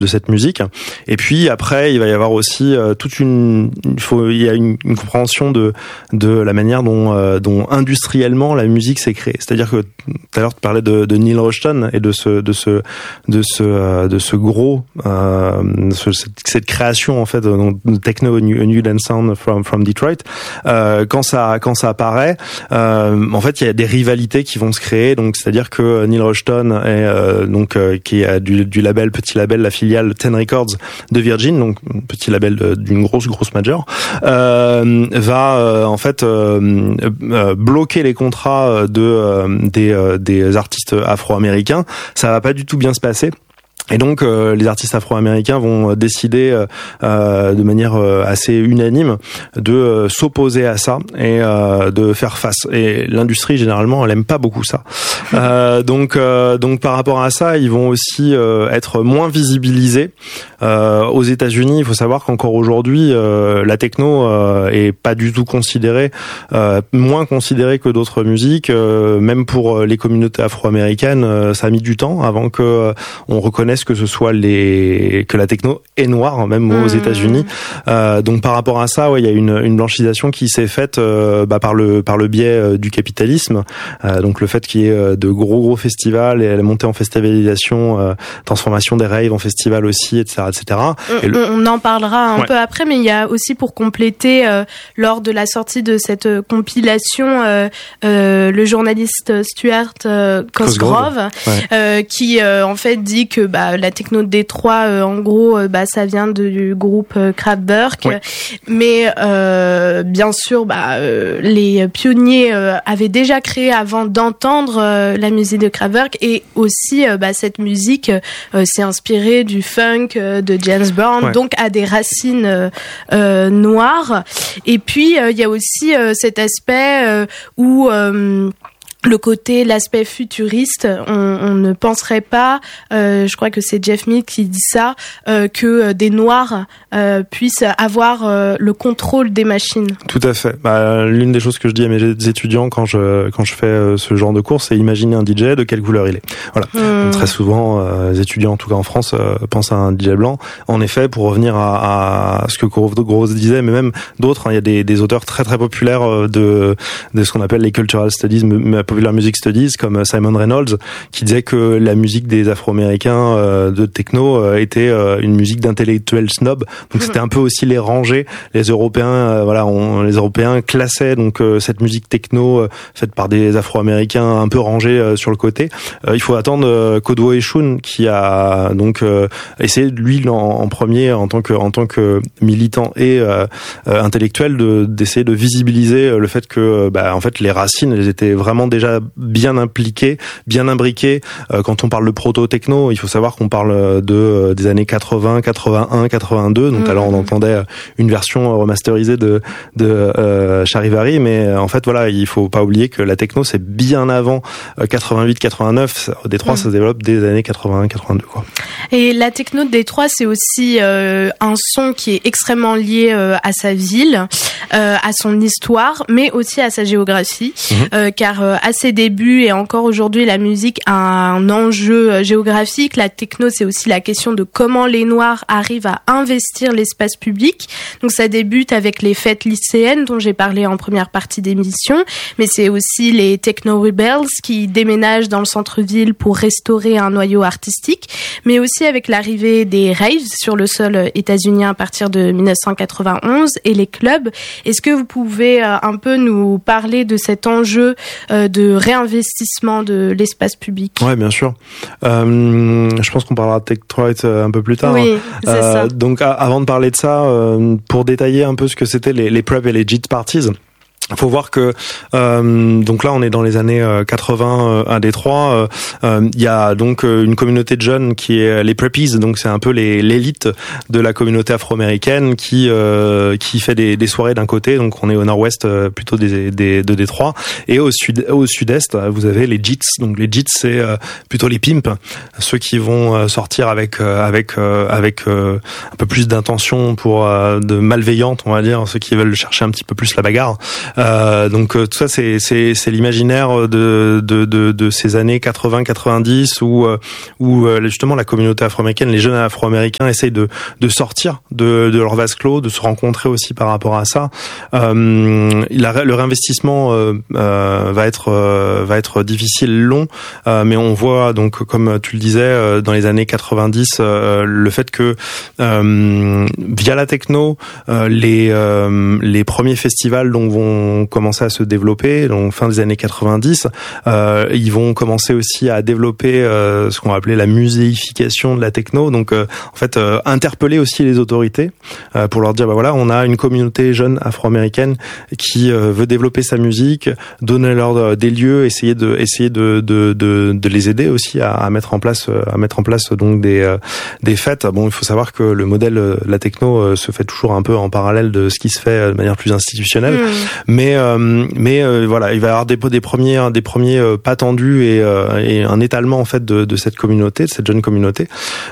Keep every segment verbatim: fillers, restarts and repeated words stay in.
de cette musique. Et puis après, il va y avoir aussi euh, toute une, il faut, il y a une, une compréhension de de la manière dont euh, dont industriellement la musique s'est créée. C'est-à-dire que tout à l'heure tu parlais de, de Neil Rushton et de ce de ce de ce euh, de ce gros euh, ce, cette, cette création en fait de, de techno new, new dance sound from from Detroit. Euh, quand ça quand ça apparaît, euh, en fait il y a des rivalités qui vont se créer. Donc c'est-à-dire que Neil Rushton est euh, donc euh, qui est du, du label petit label la filiale Ten Records de Virgin, donc petit label de, d'une grosse grosse major, euh, va euh, en fait euh, euh, bloquer les contrats de euh, des euh, des artistes afro-américains. Ça va pas du tout bien se passer. Et donc euh, les artistes afro-américains vont décider euh, euh, de manière euh, assez unanime de euh, s'opposer à ça et euh, de faire face. Et l'industrie généralement elle aime pas beaucoup ça. Euh, donc euh, donc par rapport à ça, ils vont aussi euh, être moins visibilisés. Euh, aux États-Unis, il faut savoir qu'encore aujourd'hui, euh, la techno euh, est pas du tout considérée, euh, moins considérée que d'autres musiques. Euh, même pour les communautés afro-américaines, euh, ça a mis du temps avant que euh, on reconnaisse que ce soit les que la techno est noire, même aux mmh. États-Unis. Euh, donc par rapport à ça, ouais, il y a une, une blanchisation qui s'est faite euh, bah, par le par le biais euh, du capitalisme. Euh, donc le fait qu'il y ait euh, de gros gros festivals et la montée en festivalisation, euh, transformation des raves en festival aussi, et cetera, et cetera. On, et le... on en parlera un ouais. peu après, mais il y a aussi pour compléter euh, lors de la sortie de cette euh, compilation euh, euh, le journaliste Stuart euh, Cosgrove, ouais. euh, qui euh, en fait dit que bah la techno de Détroit, euh, en gros, euh, bah ça vient de, du groupe euh, Kraftwerk, ouais. mais euh, bien sûr, bah euh, les pionniers euh, avaient déjà créé avant d'entendre euh, la musique de Kraftwerk, et aussi euh, bah cette musique euh, s'est inspirée du funk euh, de James Brown, ouais. donc a des racines euh, euh, noires. Et puis il euh, y a aussi euh, cet aspect euh, où euh, le côté, l'aspect futuriste, on, on ne penserait pas, euh, je crois que c'est Jeff Mead qui dit ça, euh, que des Noirs euh, puissent avoir euh, le contrôle des machines. Tout à fait. Bah, l'une des choses que je dis à mes étudiants quand je quand je fais euh, ce genre de cours, c'est imaginer un D J, de quelle couleur il est. Voilà. Mmh. Donc, très souvent, euh, les étudiants, en tout cas en France, euh, pensent à un D J blanc. En effet, pour revenir à, à ce que Gros disait, mais même d'autres, hein, il y a des, des auteurs très très populaires de de ce qu'on appelle les cultural studies, Popular Music Studies, comme Simon Reynolds, qui disait que la musique des Afro-Américains euh, de techno euh, était euh, une musique d'intellectuels snobs. Donc c'était un peu aussi les ranger. Les Européens, euh, voilà, on, les Européens classaient donc euh, cette musique techno euh, faite par des Afro-Américains un peu rangés euh, sur le côté. Euh, il faut attendre euh, Kodwo Eshun, qui a donc euh, essayé lui en, en premier en tant que en tant que militant et euh, euh, intellectuel de d'essayer de visibiliser le fait que bah en fait les racines elles étaient vraiment déjà bien impliqué, bien imbriqué. Euh, quand on parle de proto-techno, il faut savoir qu'on parle de euh, des années quatre-vingts, quatre-vingt-un, quatre-vingt-deux. Donc mmh. alors on entendait une version remasterisée de de euh, Charivari, mais en fait voilà, il faut pas oublier que la techno c'est bien avant euh, quatre-vingt-huit, quatre-vingt-neuf. Détroit mmh. ça se développe dès les années quatre-vingt-un, quatre-vingt-deux quoi. Et la techno de Détroit, c'est aussi euh, un son qui est extrêmement lié euh, à sa ville, euh, à son histoire, mais aussi à sa géographie, mmh. euh, car euh, à ses débuts et encore aujourd'hui, la musique a un enjeu géographique. La techno, c'est aussi la question de comment les Noirs arrivent à investir l'espace public. Donc ça débute avec les fêtes lycéennes dont j'ai parlé en première partie d'émission, mais c'est aussi les Techno Rebels qui déménagent dans le centre-ville pour restaurer un noyau artistique, mais aussi avec l'arrivée des raves sur le sol états-unien à partir de dix-neuf cent quatre-vingt-onze et les clubs. Est-ce que vous pouvez un peu nous parler de cet enjeu de réinvestissement de l'espace public? Ouais, bien sûr. Euh, je pense qu'on parlera de Detroit un peu plus tard. Oui, c'est euh, ça. Donc, avant de parler de ça, euh, pour détailler un peu ce que c'était les, les prep et les J I T parties, il faut voir que euh, donc là on est dans les années quatre-vingts à Détroit. Il euh, y a donc une communauté de jeunes qui est les preppies, donc c'est un peu les, l'élite de la communauté afro-américaine qui euh, qui fait des, des soirées d'un côté. Donc on est au nord-ouest euh, plutôt des, des de Détroit, et au sud au sud-est vous avez les J I Ts. Donc les J I Ts c'est euh, plutôt les pimps, ceux qui vont sortir avec euh, avec euh, avec euh, un peu plus d'intention pour euh, de malveillante, on va dire, ceux qui veulent chercher un petit peu plus la bagarre. Euh, donc tout ça, c'est c'est c'est l'imaginaire de de de, de ces années quatre-vingts quatre-vingt-dix où où justement la communauté afro-américaine, les jeunes afro-américains essayent de de sortir de de leur vase clos, de se rencontrer aussi par rapport à ça. Euh, la, le réinvestissement euh, euh, va être euh, va être difficile, long, euh, mais on voit donc, comme tu le disais, euh, dans les années quatre-vingt-dix, euh, le fait que euh, via la techno, euh, les euh, les premiers festivals donc vont commencer à se développer, donc fin des années quatre-vingt-dix, euh, ils vont commencer aussi à développer euh, ce qu'on va appeler la muséification de la techno, donc euh, en fait euh, interpeller aussi les autorités euh, pour leur dire bah voilà, on a une communauté jeune afro-américaine qui euh, veut développer sa musique, donner leur euh, des lieux, essayer de essayer de de de, de les aider aussi à, à mettre en place à mettre en place donc des euh, des fêtes. Bon, il faut savoir que le modèle euh, la techno euh, se fait toujours un peu en parallèle de ce qui se fait de manière plus institutionnelle, mmh. mais euh, mais euh, voilà, il va y avoir des des premiers des premiers euh, pas tendus et euh, et un étalement en fait de de cette communauté, de cette jeune communauté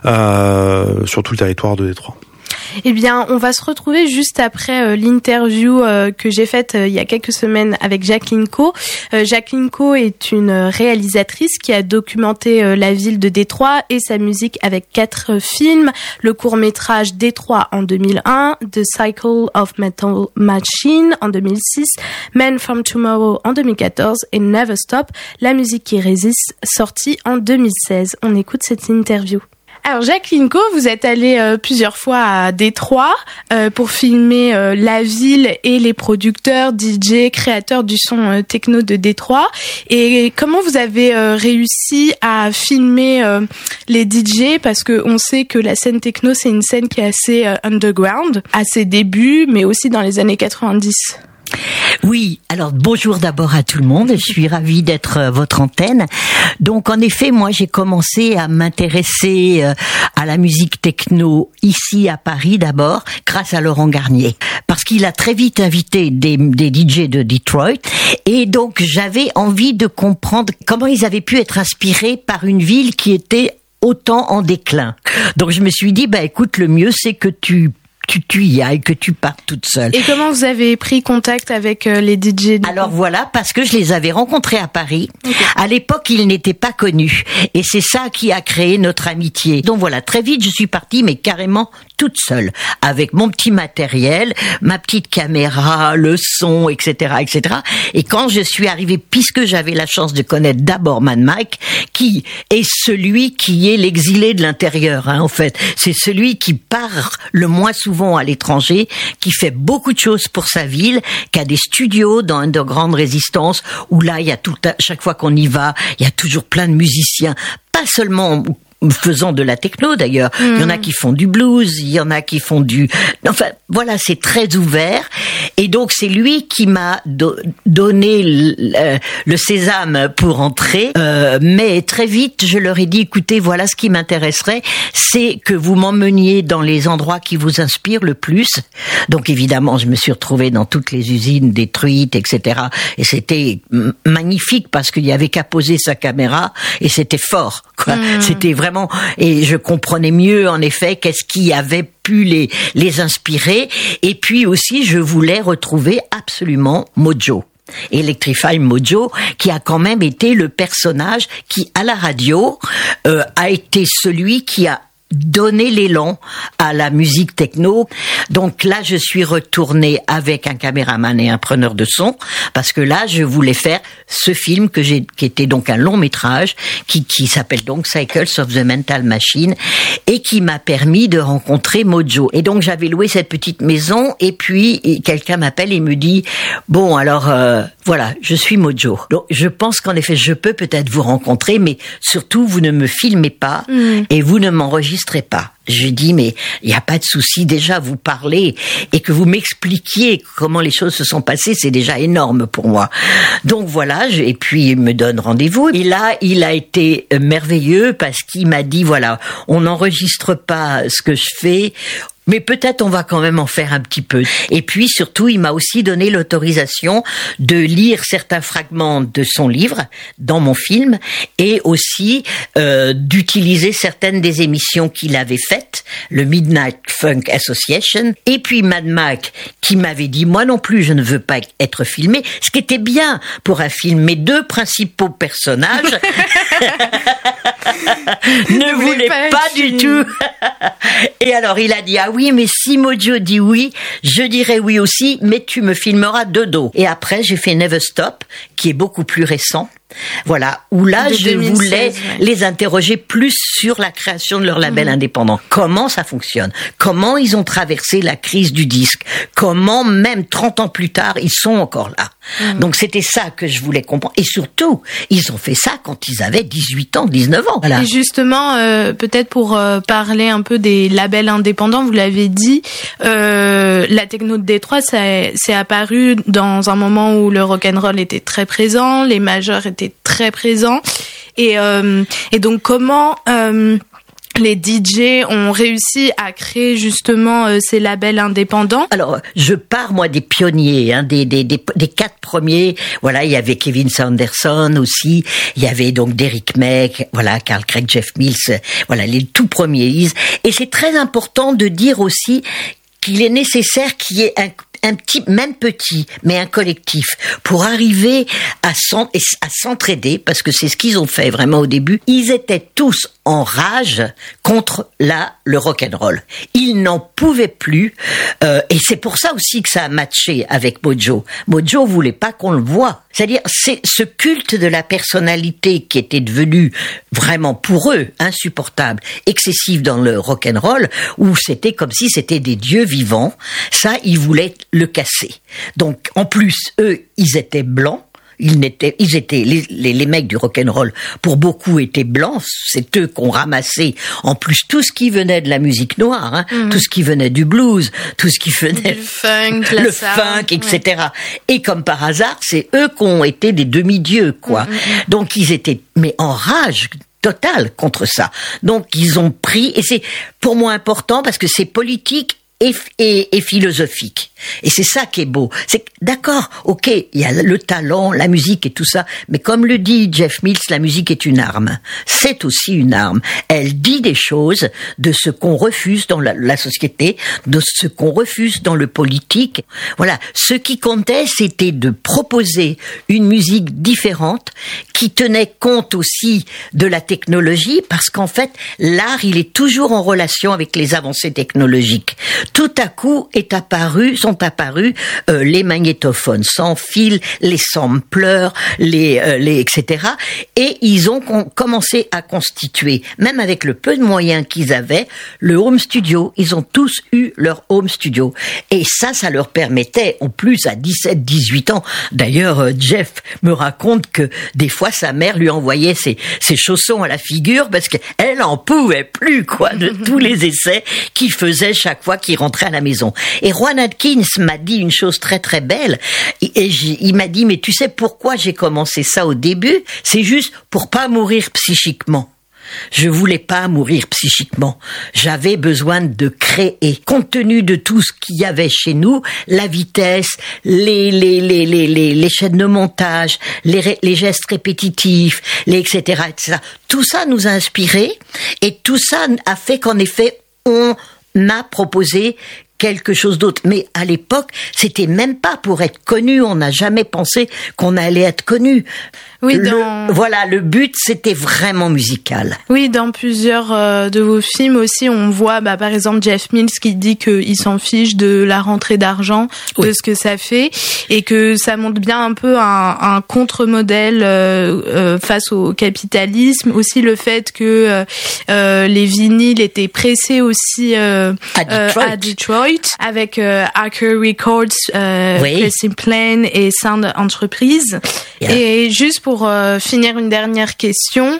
euh, sur tout le territoire de Détroit. Eh bien, on va se retrouver juste après euh, l'interview euh, que j'ai faite euh, il y a quelques semaines avec Jacqueline Coe. Euh, Jacqueline Coe est une réalisatrice qui a documenté euh, la ville de Détroit et sa musique avec quatre films. Le court-métrage Détroit en deux mille un, The Cycle of Metal Machine en deux mille six, Men from Tomorrow en deux mille quatorze et Never Stop, la musique qui résiste, sortie en deux mille seize. On écoute cette interview. Alors Jacqueline Coe, vous êtes allée euh, plusieurs fois à Détroit euh, pour filmer euh, la ville et les producteurs, D J, créateurs du son euh, techno de Détroit. Et comment vous avez euh, réussi à filmer euh, les D J, parce que on sait que la scène techno, c'est une scène qui est assez euh, underground, à ses débuts, mais aussi dans les années quatre-vingt-dix. Oui, alors bonjour d'abord à tout le monde, je suis ravie d'être euh, votre antenne. Donc en effet, moi j'ai commencé à m'intéresser euh, à la musique techno ici à Paris d'abord, grâce à Laurent Garnier, parce qu'il a très vite invité des, des D J de Detroit, et donc j'avais envie de comprendre comment ils avaient pu être inspirés par une ville qui était autant en déclin. Donc je me suis dit, bah écoute, le mieux c'est que tu tu, tu y ailles, que tu partes toute seule. Et comment vous avez pris contact avec euh, les D J? Alors voilà, parce que je les avais rencontrés à Paris. Okay. À l'époque, ils n'étaient pas connus. Et c'est ça qui a créé notre amitié. Donc voilà, très vite, je suis partie, mais carrément toute seule, avec mon petit matériel, ma petite caméra, le son, et cetera, et cetera. Et quand je suis arrivée, puisque j'avais la chance de connaître d'abord Mad Mike, qui est celui qui est l'exilé de l'intérieur, hein, en fait. C'est celui qui part le moins souvent à l'étranger, qui fait beaucoup de choses pour sa ville, qui a des studios dans Underground Résistance, où là, il y a tout, chaque fois qu'on y va, il y a toujours plein de musiciens, pas seulement faisant de la techno d'ailleurs, mmh. il y en a qui font du blues, il y en a qui font du... Enfin, voilà, c'est très ouvert. Et donc, c'est lui qui m'a do- donné le, le sésame pour entrer. Euh, mais très vite, je leur ai dit, écoutez, voilà ce qui m'intéresserait, c'est que vous m'emmeniez dans les endroits qui vous inspirent le plus. Donc, évidemment, je me suis retrouvée dans toutes les usines détruites, et cetera. Et c'était magnifique parce qu'il y avait qu'à poser sa caméra et c'était fort, quoi. Mmh. C'était vraiment Vraiment, et je comprenais mieux en effet qu'est-ce qui avait pu les les inspirer. Et puis aussi, je voulais retrouver absolument Mojo. Electrify Mojo, qui a quand même été le personnage qui, à la radio, euh, a été celui qui a donner l'élan à la musique techno. Donc là, je suis retournée avec un caméraman et un preneur de son, parce que là, je voulais faire ce film que j'ai, qui était donc un long métrage, qui, qui s'appelle donc Cycles of the Mental Machine, et qui m'a permis de rencontrer Mojo. Et donc, j'avais loué cette petite maison, et puis, quelqu'un m'appelle et me dit, bon, alors, euh, voilà, je suis Mojo. Donc, je pense qu'en effet, je peux peut-être vous rencontrer, mais surtout, vous ne me filmez pas, mmh. et vous ne m'enregistrez pas. Je dis, mais il n'y a pas de souci, déjà vous parlez et que vous m'expliquiez comment les choses se sont passées, c'est déjà énorme pour moi. Donc voilà, je, et puis il me donne rendez-vous. Et là, il a été merveilleux parce qu'il m'a dit, voilà, on n'enregistre pas ce que je fais, Mais peut-être on va quand même en faire un petit peu. Et puis surtout, il m'a aussi donné l'autorisation de lire certains fragments de son livre dans mon film et aussi euh, d'utiliser certaines des émissions qu'il avait faites, le Midnight Funk Association, et puis Mad Mac qui m'avait dit moi non plus je ne veux pas être filmé, ce qui était bien pour un film. Mes deux principaux personnages ne voulaient pas, pas du tout. Et alors il a dit ah oui mais si Mojo dit oui, je dirais oui aussi, mais tu me filmeras de dos. Et après j'ai fait Never Stop qui est beaucoup plus récent. Voilà, où là, je voulais ouais. les interroger plus sur la création de leur label mmh. indépendant. Comment ça fonctionne? Comment ils ont traversé la crise du disque? Comment, même trente ans plus tard, ils sont encore là? Mmh. Donc, c'était ça que je voulais comprendre. Et surtout, ils ont fait ça quand ils avaient dix-huit ans, dix-neuf ans. Voilà. Et justement, euh, peut-être pour euh, parler un peu des labels indépendants, vous l'avez dit, euh, la techno de Détroit, ça c'est apparu dans un moment où le rock'n'roll était très présent, les majors étaient était très présent et euh, et donc comment euh, les D J ont réussi à créer justement euh, ces labels indépendants. Alors, je pars moi des pionniers, hein, des, des des des quatre premiers. Voilà, il y avait Kevin Saunderson aussi. Il y avait donc Derrick May, voilà, Carl Craig, Jeff Mills. Voilà, les tout premiers. Et c'est très important de dire aussi qu'il est nécessaire qu'il y ait un un petit, même petit, mais un collectif, pour arriver à, s'en, à s'entraider, parce que c'est ce qu'ils ont fait vraiment au début. Ils étaient tous en rage contre la, le rock'n'roll. Ils n'en pouvaient plus, euh, et c'est pour ça aussi que ça a matché avec Mojo. Mojo voulait pas qu'on le voie. C'est-à-dire, c'est ce culte de la personnalité qui était devenu vraiment pour eux insupportable, excessif dans le rock'n'roll, où c'était comme si c'était des dieux vivants. Ça, ils voulaient le casser. Donc, en plus, eux, ils étaient blancs. Ils n'étaient, ils étaient, les, les, les mecs du rock'n'roll, pour beaucoup, étaient blancs. C'est eux qu'on ramassé, en plus, tout ce qui venait de la musique noire, hein, mmh. tout ce qui venait du blues, tout ce qui venait... Le funk, la le sound, funk, et cetera. Ouais. Et comme par hasard, c'est eux qui ont été des demi-dieux, quoi. Mmh. Donc, ils étaient, mais en rage totale contre ça. Donc, ils ont pris, et c'est pour moi important, parce que c'est politique et, et, et philosophique. Et c'est ça qui est beau. C'est que, d'accord, ok, il y a le talent, la musique et tout ça, mais comme le dit Jeff Mills, la musique est une arme. C'est aussi une arme. Elle dit des choses de ce qu'on refuse dans la, la société, de ce qu'on refuse dans le politique. Voilà. Ce qui comptait, c'était de proposer une musique différente, qui tenait compte aussi de la technologie, parce qu'en fait, l'art, il est toujours en relation avec les avancées technologiques. Tout à coup est apparu, sont apparus euh, les magnétophones sans fil, les sampleurs, les, euh, les et cetera. Et ils ont con- commencé à constituer, même avec le peu de moyens qu'ils avaient, le home studio. Ils ont tous eu leur home studio. Et ça, ça leur permettait, en plus, à dix-sept, dix-huit ans. D'ailleurs, euh, Jeff me raconte que des fois, sa mère lui envoyait ses, ses chaussons à la figure parce qu'elle en pouvait plus, quoi, de tous les essais qu'il faisait chaque fois qu'il rentrait à la maison. Et Rowan Atkins m'a dit une chose très très belle, et, et il m'a dit, mais tu sais pourquoi j'ai commencé ça au début? C'est juste pour pas mourir psychiquement. Je voulais pas mourir psychiquement. J'avais besoin de créer. Compte tenu de tout ce qu'il y avait chez nous, la vitesse, les, les, les, les, les, les chaînes de montage, les, les gestes répétitifs, les et cetera, et cetera. Tout ça nous a inspirés et tout ça a fait qu'en effet, on m'a proposé quelque chose d'autre. Mais à l'époque, c'était même pas pour être connu. On n'a jamais pensé qu'on allait être connu. Oui, le, dans... voilà, le but, c'était vraiment musical. Oui, dans plusieurs euh, de vos films aussi, on voit, bah, par exemple, Jeff Mills qui dit qu'il s'en fiche de la rentrée d'argent, oui. de ce que ça fait, et que ça montre bien un peu un, un contre-modèle euh, euh, face au capitalisme. Aussi le fait que euh, les vinyles étaient pressés aussi euh, à Detroit, euh, à Detroit avec euh, Archer Records, euh, oui. Pressing Plan et Sound Enterprise. Yeah. Et juste pour euh, finir une dernière question.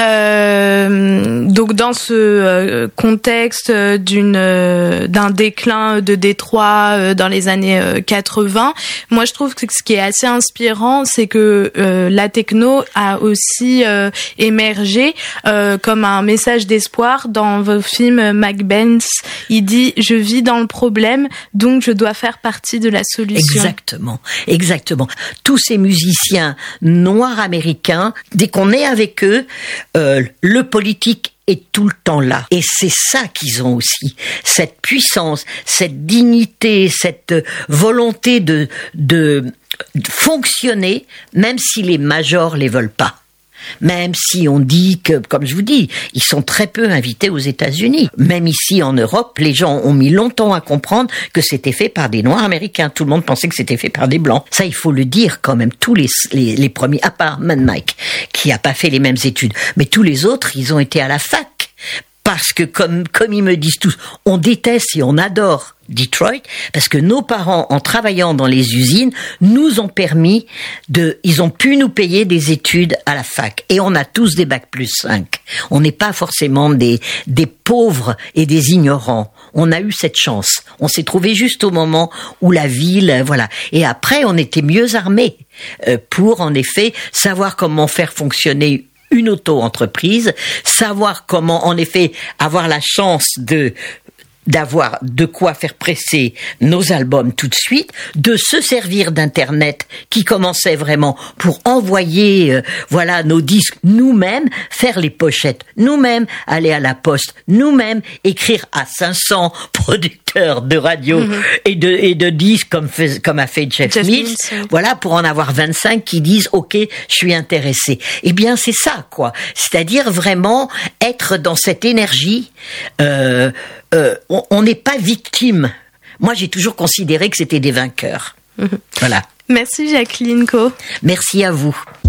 Euh, donc dans ce euh, contexte d'une euh, d'un déclin de Détroit euh, dans les années euh, quatre-vingts, moi je trouve que ce qui est assez inspirant, c'est que euh, la techno a aussi euh, émergé euh, comme un message d'espoir dans vos films. Macbeth, il dit je vis dans le problème, donc je dois faire partie de la solution. Exactement, exactement. Tous ces musiciens noirs américains, dès qu'on est avec eux, euh, le politique est tout le temps là. Et c'est ça qu'ils ont aussi. Cette puissance, cette dignité, cette volonté de, de, de fonctionner, même si les majors les veulent pas. Même si on dit que, comme je vous dis, ils sont très peu invités aux États-Unis. Même ici en Europe, les gens ont mis longtemps à comprendre que c'était fait par des Noirs américains. Tout le monde pensait que c'était fait par des Blancs. Ça, il faut le dire quand même. Tous les, les, les premiers, à part Mad Mike, qui a pas fait les mêmes études, mais tous les autres, ils ont été à la fac. Parce que, comme, comme ils me disent tous, on déteste et on adore Detroit, parce que nos parents, en travaillant dans les usines, nous ont permis de, ils ont pu nous payer des études à la fac. Et on a tous des bacs plus cinq. On n'est pas forcément des, des pauvres et des ignorants. On a eu cette chance. On s'est trouvé juste au moment où la ville, voilà. Et après, on était mieux armés euh, pour, en effet, savoir comment faire fonctionner une auto-entreprise, savoir comment, en effet, avoir la chance de d'avoir de quoi faire presser nos albums tout de suite, de se servir d'Internet qui commençait vraiment pour envoyer euh, voilà nos disques nous-mêmes, faire les pochettes nous-mêmes, aller à la poste nous-mêmes, écrire à cinq cents producteurs de radio mm-hmm. et de et de disques comme fait, comme a fait Jeff, Jeff Mills, Mills, voilà, pour en avoir vingt-cinq qui disent OK, je suis intéressé. Eh bien c'est ça quoi, c'est-à-dire vraiment être dans cette énergie. Euh, euh, on n'est pas victime. Moi, j'ai toujours considéré que c'était des vainqueurs. Mmh. Voilà. Merci Jacqueline Co. Merci à vous.